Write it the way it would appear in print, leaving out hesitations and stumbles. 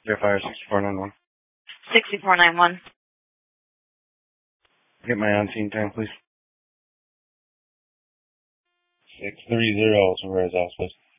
Fire 6491. 6491. Get my on-scene time, please. 630, so where's that supposed to